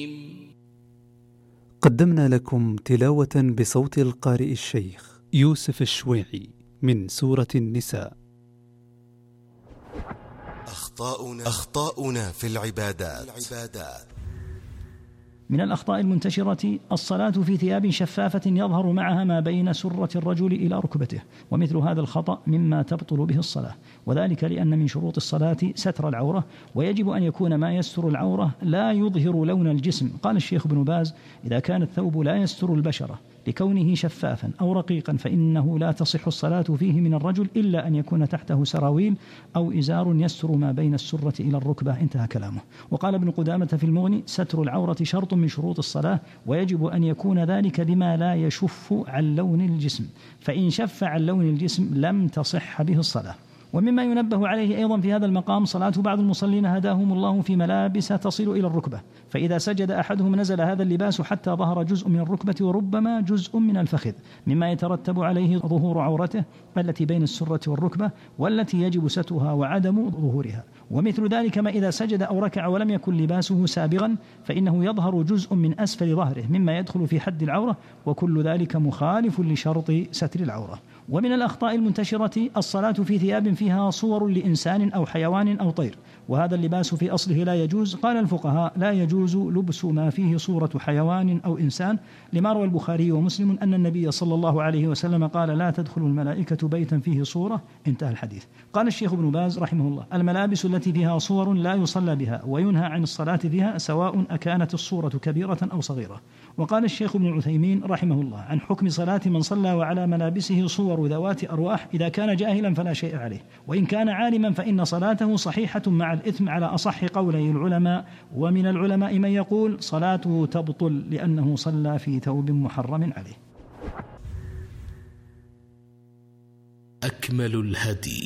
قدمنا لكم تلاوة بصوت القارئ الشيخ يوسف الشويعي من سورة النساء. أخطاؤنا في العبادات. من الأخطاء المنتشرة الصلاة في ثياب شفافة يظهر معها ما بين سرة الرجل إلى ركبته، ومثل هذا الخطأ مما تبطل به الصلاة، وذلك لأن من شروط الصلاة ستر العورة، ويجب أن يكون ما يستر العورة لا يظهر لون الجسم. قال الشيخ ابن باز: إذا كان الثوب لا يستر البشرة لكونه شفافا أو رقيقا فإنه لا تصح الصلاة فيه من الرجل إلا أن يكون تحته سراويل أو إزار يستر ما بين السرة إلى الركبة. انتهى كلامه. وقال ابن قدامة في المغني: ستر العورة شرط من شروط الصلاة، ويجب أن يكون ذلك بما لا يشف عن لون الجسم، فإن شف عن لون الجسم لم تصح به الصلاة. ومما ينبه عليه أيضا في هذا المقام صلاة بعض المصلين هداهم الله في ملابس تصل إلى الركبة، فإذا سجد أحدهم نزل هذا اللباس حتى ظهر جزء من الركبة وربما جزء من الفخذ، مما يترتب عليه ظهور عورته التي بين السرة والركبة والتي يجب سترها وعدم ظهورها. ومثل ذلك ما إذا سجد أو ركع ولم يكن لباسه سابغا فإنه يظهر جزء من أسفل ظهره مما يدخل في حد العورة، وكل ذلك مخالف لشرط ستر العورة. ومن الأخطاء المنتشرة الصلاة في ثياب فيها صور لإنسان أو حيوان أو طير، وهذا اللباس في أصله لا يجوز. قال الفقهاء: لا يجوز لبس ما فيه صورة حيوان أو إنسان، لما روى البخاري ومسلم أن النبي صلى الله عليه وسلم قال: لا تدخل الملائكة بيتا فيه صورة. انتهى الحديث. قال الشيخ ابن باز رحمه الله: الملابس التي فيها صور لا يصلى بها وينهى عن الصلاة فيها، سواء أكانت الصورة كبيرة أو صغيرة. وقال الشيخ ابن عثيمين رحمه الله عن حكم صلاة من صلى وعلى ملابسه صور ذوات أرواح: إذا كان جاهلا فلا شيء عليه، وإن كان عالما فإن صلاته صحيحة مع الإثم على أصح قولي العلماء. ومن العلماء من يقول صلاته تبطل لأنه صلى في ثوب محرم عليه. أكمل الهدي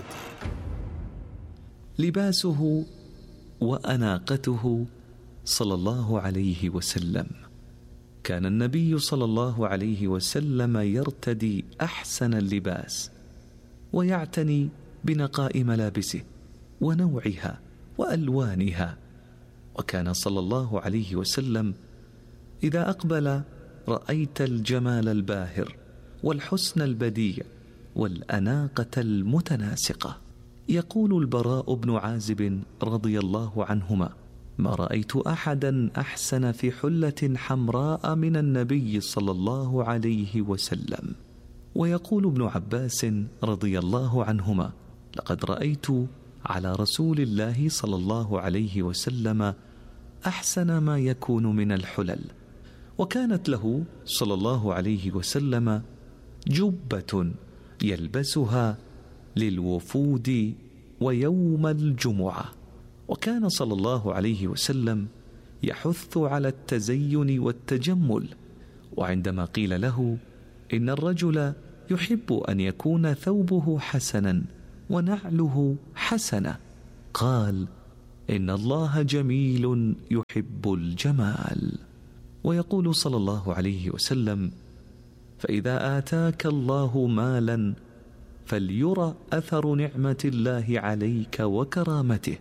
لباسه وأناقته صلى الله عليه وسلم. كان النبي صلى الله عليه وسلم يرتدي أحسن اللباس ويعتني بنقاء ملابسه ونوعها وألوانها، وكان صلى الله عليه وسلم إذا أقبل رأيت الجمال الباهر والحسن البديع والأناقة المتناسقة. يقول البراء بن عازب رضي الله عنهما: ما رأيت أحدا أحسن في حلة حمراء من النبي صلى الله عليه وسلم. ويقول ابن عباس رضي الله عنهما: لقد رأيت على رسول الله صلى الله عليه وسلم أحسن ما يكون من الحلل. وكانت له صلى الله عليه وسلم جبة يلبسها للوفود ويوم الجمعة. وكان صلى الله عليه وسلم يحث على التزين والتجمل، وعندما قيل له إن الرجل يحب أن يكون ثوبه حسنا ونعله حسنة، قال: إن الله جميل يحب الجمال. ويقول صلى الله عليه وسلم: فإذا آتاك الله مالا فليرى أثر نعمة الله عليك وكرامته.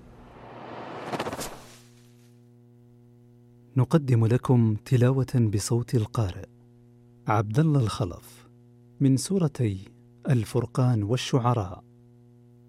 نقدم لكم تلاوة بصوت القارئ عبد الله الخلف من سورتي الفرقان والشعراء.